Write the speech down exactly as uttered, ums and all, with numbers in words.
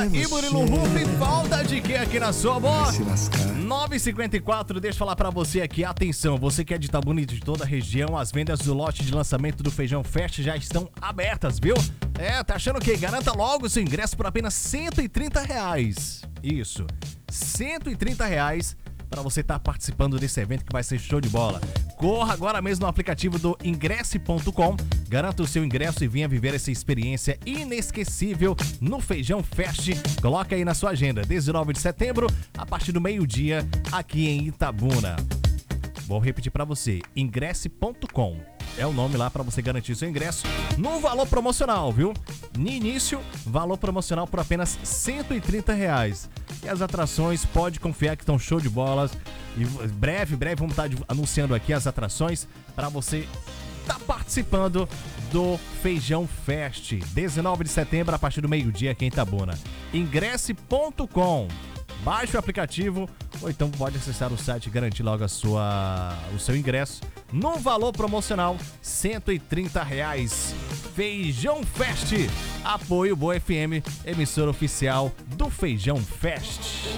e Murilo Rufi. Falta de quê aqui na sua voz? Se lascar. nove e cinquenta e quatro, deixa eu falar pra você aqui, atenção, você que é de Itabuna e de toda a região, as vendas do lote de lançamento do Feijão Fest já estão abertas, viu? É, tá achando o quê? Garanta logo o seu ingresso por apenas cento e trinta reais. Isso, cento e trinta reais para você estar participando desse evento que vai ser show de bola. Corra agora mesmo no aplicativo do ingresse ponto com, garanta o seu ingresso e venha viver essa experiência inesquecível no Feijão Fest. Coloca aí na sua agenda, dezenove de setembro, a partir do meio-dia, aqui em Itabuna. Vou repetir para você, ingresse ponto com. É o nome lá para você garantir seu ingresso no valor promocional, viu? No início, valor promocional por apenas cento e trinta reais. E as atrações, pode confiar que estão show de bolas. E breve, breve, vamos estar anunciando aqui as atrações para você estar participando do Feijão Fest. dezenove de setembro, a partir do meio-dia aqui em Itabuna. ingresse ponto com. Baixe o aplicativo ou então pode acessar o site e garantir logo a sua, o seu ingresso no valor promocional cento e trinta reais. Feijão Fest, apoio Boa F M, emissora oficial do Feijão Fest.